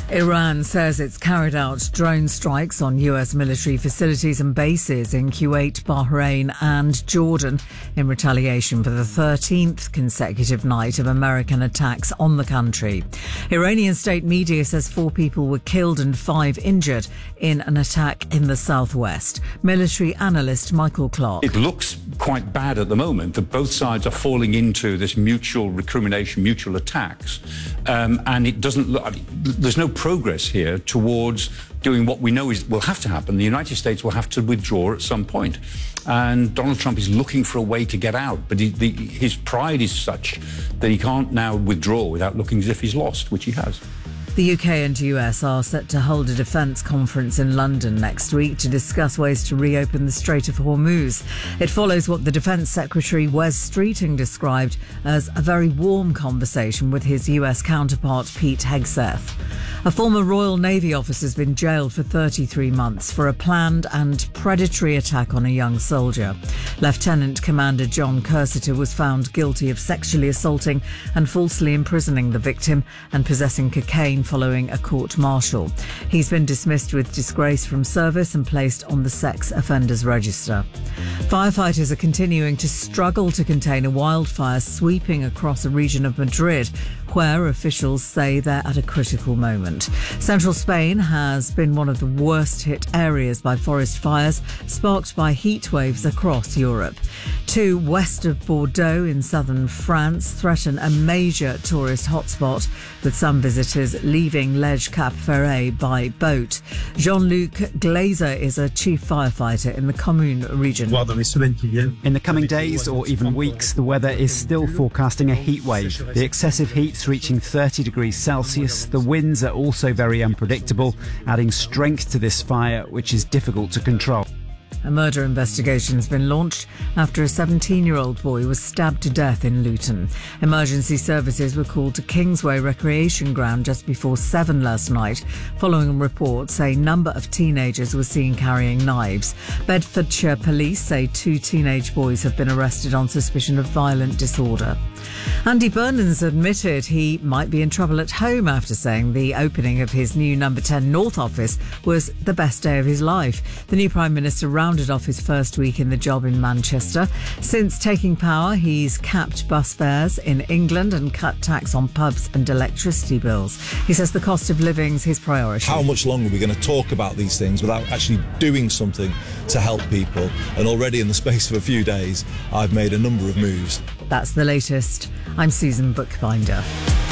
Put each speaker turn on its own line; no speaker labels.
Iran says it's carried out drone strikes on US military facilities and bases in Kuwait, Bahrain and Jordan in retaliation for the 13th consecutive night of American attacks on the country. Iranian state media says 4 people were killed and 5 injured in an attack in the southwest. Military analyst Michael Clark.
It looks quite bad at the moment that both sides are falling into this mutual recrimination, mutual attacks, and it doesn't look. There's no progress here towards doing what we know will have to happen. The United States will have to withdraw at some point. And Donald Trump is looking for a way to get out. But his pride is such that he can't now withdraw without looking as if he's lost, which he has.
The UK and US are set to hold a defence conference in London next week to discuss ways to reopen the Strait of Hormuz. It follows what the Defence Secretary Wes Streeting described as a very warm conversation with his US counterpart Pete Hegseth. A former Royal Navy officer has been jailed for 33 months for a planned and predatory attack on a young soldier. Lieutenant Commander John Cursiter was found guilty of sexually assaulting and falsely imprisoning the victim and possessing cocaine following a court-martial. He's been dismissed with disgrace from service and placed on the sex offenders register. Firefighters are continuing to struggle to contain a wildfire sweeping across a region of Madrid, where officials say they're at a critical moment. Central Spain has been one of the worst hit areas by forest fires, sparked by heat waves across Europe. 2 west of Bordeaux in southern France threaten a major tourist hotspot, with some visitors leaving Lège Cap Ferret by boat. Jean-Luc Glazer is a chief firefighter in the Commune region.
In the coming days or even weeks, the weather is still forecasting a heat wave. The excessive heat's reaching 30 degrees Celsius. The winds are also very unpredictable, adding strength to this fire, which is difficult to control.
A murder investigation has been launched after a 17-year-old boy was stabbed to death in Luton. Emergency services were called to Kingsway Recreation Ground just before 7 last night, following a report saying a number of teenagers were seen carrying knives. Bedfordshire police say 2 teenage boys have been arrested on suspicion of violent disorder. Andy Burnham's admitted he might be in trouble at home after saying the opening of his new Number 10 North office was the best day of his life. The new Prime Minister rounded off his first week in the job in Manchester. Since taking power, he's capped bus fares in England and cut tax on pubs and electricity bills. He says the cost of living's his priority.
How much longer are we going to talk about these things without actually doing something to help people? And already in the space of a few days, I've made a number of moves.
That's the latest. I'm Susan Bookbinder.